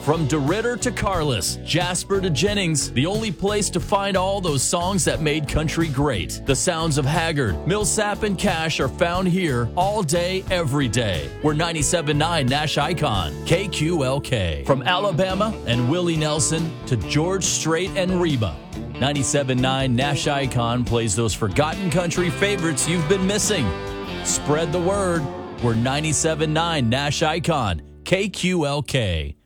From DeRitter to Carlos, Jasper to Jennings, the only place to find all those songs that made country great. The sounds of Haggard, Millsap, and Cash are found here all day, every day. We're 97.9 Nash Icon, KQLK. From Alabama and Willie Nelson to George Strait and Reba, 97.9 Nash Icon plays those forgotten country favorites you've been missing. Spread the word. We're 97.9 Nash Icon, KQLK.